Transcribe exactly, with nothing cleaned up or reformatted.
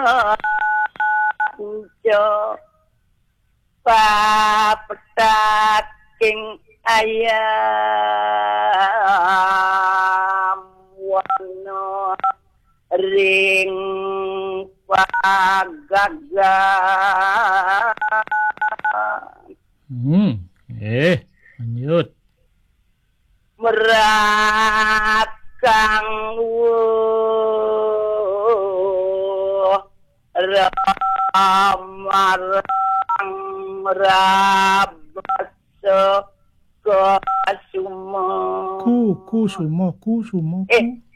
jo papetat king ayam wano ring pagagan. Hmm, eh, lanjut. Merat kang wuh ramarang rabaso kasumo Ku, ku sumo, ku sumo, ku. eh